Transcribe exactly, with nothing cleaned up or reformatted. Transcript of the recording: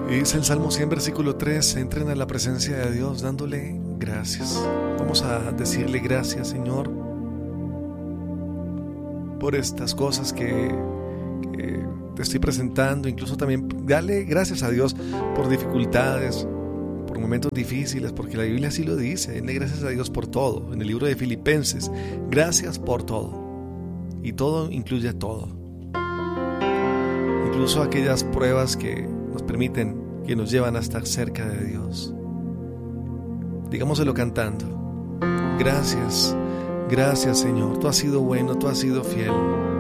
Y dice el Salmo cien, versículo tres, entren a la presencia de Dios dándole gracias. Vamos a decirle gracias, Señor, por estas cosas que, que te estoy presentando. Incluso también dale gracias a Dios por dificultades, por momentos difíciles, porque la Biblia así lo dice. Denle gracias a Dios por todo. En el libro de Filipenses, gracias por todo. Y todo incluye todo. Incluso aquellas pruebas que nos permiten, que nos llevan a estar cerca de Dios. Digámoselo cantando. Gracias, gracias Señor, tú has sido bueno, tú has sido fiel.